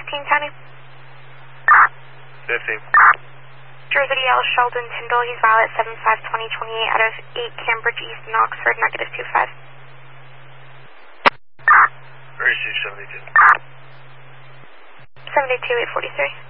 15 County. 15. Jersey L. Sheldon Tyndall, he's valid 75-20-28 out of 8 Cambridge East in Oxford, negative 25. Receive 72. 72-843.